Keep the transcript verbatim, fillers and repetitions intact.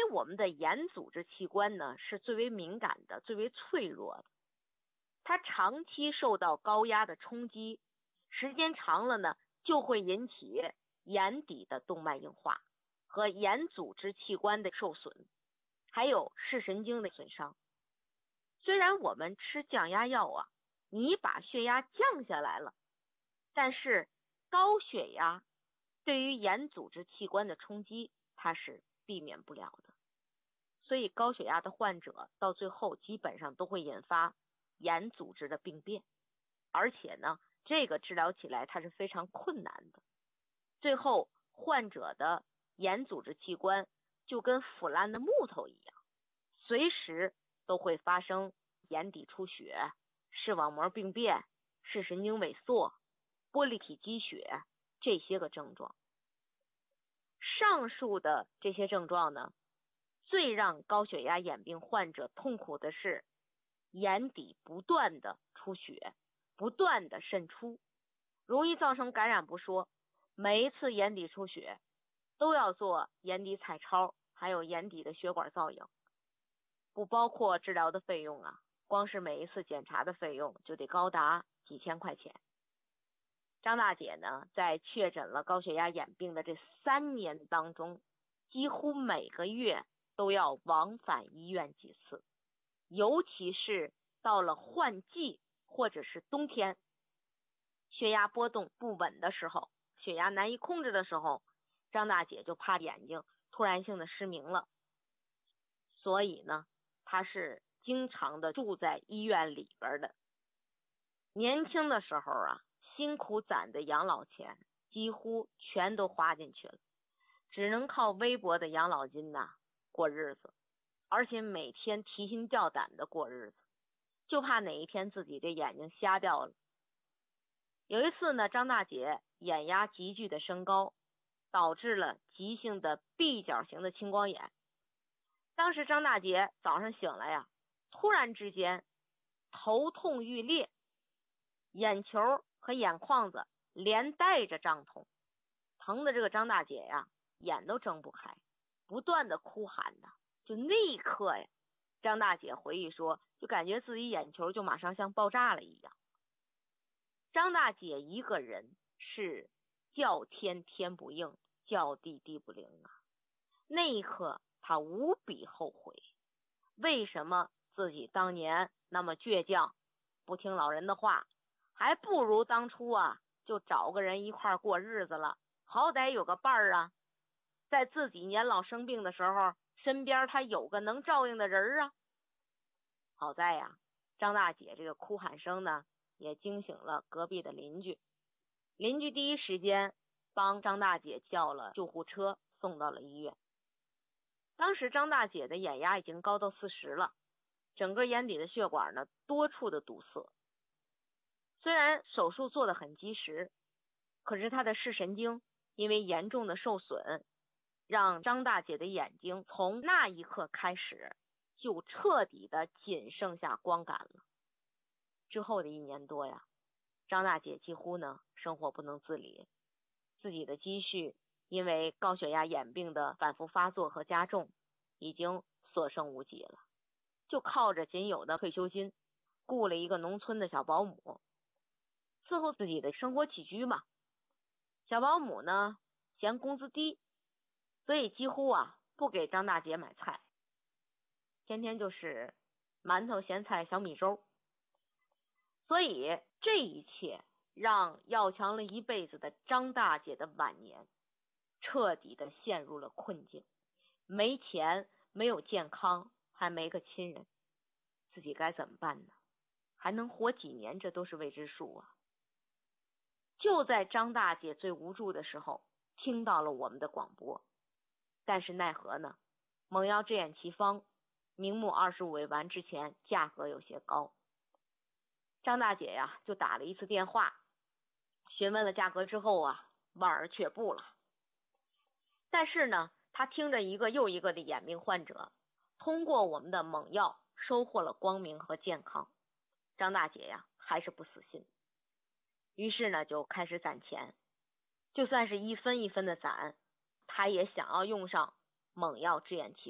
我们的眼组织器官呢是最为敏感的，最为脆弱的，它长期受到高压的冲击，时间长了呢就会引起眼底的动脉硬化和眼组织器官的受损，还有视神经的损伤。虽然我们吃降压药啊，你把血压降下来了，但是高血压对于眼组织器官的冲击它是避免不了的，所以高血压的患者到最后基本上都会引发眼组织的病变，而且呢这个治疗起来它是非常困难的，最后患者的眼组织器官就跟腐烂的木头一样，随时都会发生眼底出血、视网膜病变、视神经萎缩、玻璃体积血这些个症状。上述的这些症状呢，最让高血压眼病患者痛苦的是眼底不断的出血，不断的渗出，容易造成感染不说，每一次眼底出血都要做眼底彩超，还有眼底的血管造影，不包括治疗的费用啊，光是每一次检查的费用就得高达几千块钱。张大姐呢，在确诊了高血压眼病的这三年当中，几乎每个月都要往返医院几次，尤其是到了换季或者是冬天，血压波动不稳的时候，血压难以控制的时候，张大姐就怕眼睛突然性的失明了，所以呢，她是经常的住在医院里边的。年轻的时候啊，辛苦攒的养老钱几乎全都花进去了，只能靠微薄的养老金呐过日子，而且每天提心吊胆的过日子，就怕哪一天自己的眼睛瞎掉了。有一次呢，张大姐眼压急剧的升高，导致了急性的闭角型的青光眼。当时张大姐早上醒来呀，突然之间头痛欲裂，眼球和眼眶子连带着胀痛，疼的这个张大姐呀眼都睁不开，不断的哭喊的，就那一刻呀，张大姐回忆说，就感觉自己眼球就马上像爆炸了一样。张大姐一个人是叫天天不应，叫地地不灵啊。那一刻她无比后悔，为什么自己当年那么倔强，不听老人的话，还不如当初啊就找个人一块过日子了，好歹有个伴儿啊，在自己年老生病的时候，身边他有个能照应的人啊。好在呀，张大姐这个哭喊声呢也惊醒了隔壁的邻居，邻居第一时间帮张大姐叫了救护车，送到了医院。当时张大姐的眼压已经高到四十了，整个眼底的血管呢多处的堵塞。虽然手术做得很及时，可是她的视神经因为严重的受损，让张大姐的眼睛从那一刻开始就彻底的仅剩下光感了。之后的一年多呀，张大姐几乎呢生活不能自理，自己的积蓄因为高血压眼病的反复发作和加重已经所剩无几了，就靠着仅有的退休金雇了一个农村的小保姆伺候自己的生活起居嘛。小保姆呢嫌工资低，所以几乎啊不给张大姐买菜，天天就是馒头咸菜小米粥。所以这一切让要强了一辈子的张大姐的晚年彻底的陷入了困境，没钱，没有健康，还没个亲人，自己该怎么办呢？还能活几年，这都是未知数啊。就在张大姐最无助的时候，听到了我们的广播，但是奈何呢，猛药治眼奇方明目二十五味丸之前价格有些高，张大姐呀就打了一次电话，询问了价格之后啊，望而却步了。但是呢，她听着一个又一个的眼病患者通过我们的猛药收获了光明和健康，张大姐呀还是不死心，于是呢就开始攒钱，就算是一分一分的攒，她也想要用上猛药治眼奇